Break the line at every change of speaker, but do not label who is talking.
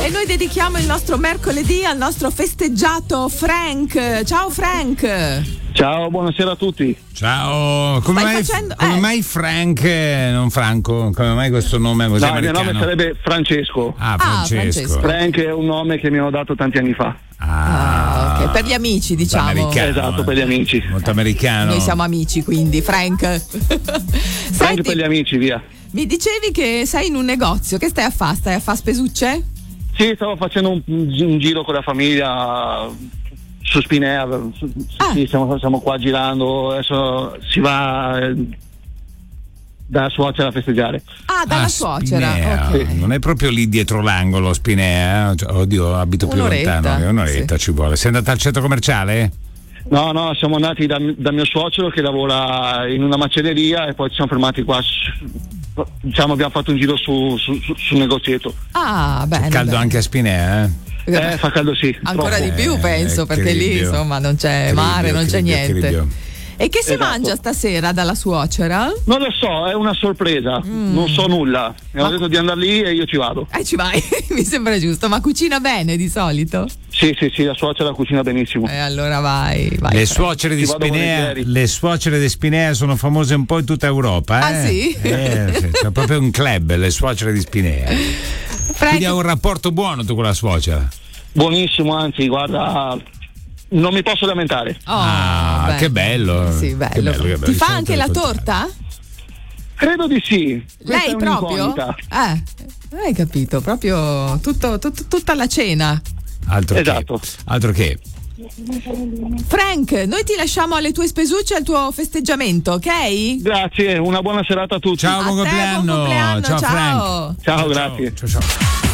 E noi dedichiamo il nostro mercoledì al nostro festeggiato Frank. Ciao Frank.
Ciao, buonasera a tutti.
Ciao, come mai Frank, non Franco? Come mai questo nome così americano?
Il mio nome sarebbe Francesco.
Francesco.
Frank è un nome che mi hanno dato tanti anni fa.
Ok, per gli amici, diciamo.
Esatto, per gli amici.
Molto americano.
Noi siamo amici, quindi Frank.
Frank per gli amici, via.
Mi dicevi che sei in un negozio, che stai a fare? Stai a fare spesucce?
Sì, stavo facendo un giro con la famiglia su Spinea. Sì, stiamo qua girando, adesso si va dalla suocera a festeggiare.
Dalla suocera.
Okay. Non è proprio lì dietro l'angolo Spinea, oddio, abito più lontano, un'oretta ci vuole. Sei andata al centro commerciale?
No, siamo andati da mio suocero che lavora in una macelleria e poi ci siamo fermati qua. Diciamo, abbiamo fatto un giro sul negozietto.
Bene.
Caldo anche a Spinea,
fa caldo, sì.
Ancora di più, penso, perché lì insomma non c'è mare, non c'è niente. E che si mangia stasera dalla suocera?
Non lo so, è una sorpresa, non so nulla. Mi hanno detto di andare lì e io ci vado.
Ci vai, mi sembra giusto. Ma cucina bene di solito?
Sì, la suocera cucina benissimo.
Allora vai.
Le suocere di Spinea sono famose un po' in tutta Europa.
Sì?
C'è proprio un club, le suocere di Spinea. Quindi hai un rapporto buono tu con la suocera?
Buonissimo, anzi, guarda, non mi posso lamentare.
Che bello.
Sì, bello. Ti fa anche la torta?
Credo di sì.
Lei proprio? Hai capito, proprio tutta la cena.
Altro che.
Frank, noi ti lasciamo alle tue spesucce, al tuo festeggiamento, ok?
Grazie, una buona serata a tutti.
Ciao, buon compleanno.
Ciao
Frank.
Ciao, grazie.
Ciao.